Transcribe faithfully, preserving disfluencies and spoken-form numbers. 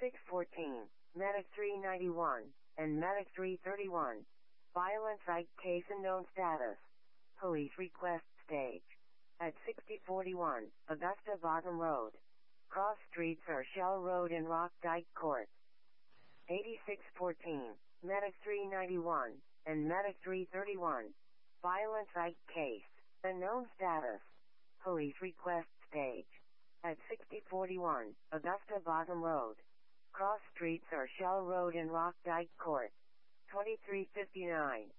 eighty-six fourteen, Medic three ninety-one, and Medic three thirty-one. Violent site case unknown status. Police request stage. At sixty forty-one, Augusta Bottom Road. Cross streets are Shell Road and Rock Dyke Court. eighty-six fourteen, Medic three ninety-one, and Medic three thirty-one. Violent site case. Unknown status. Police request stage. At sixty forty-one, Augusta Bottom Road. Cross streets are Shell Road and Rock Dyke Court. twenty-three fifty-nine,